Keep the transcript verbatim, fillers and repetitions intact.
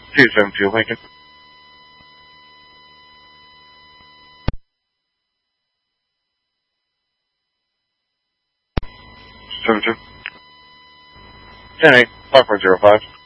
two seven two Lincoln. seven two. ten eight, five four zero five.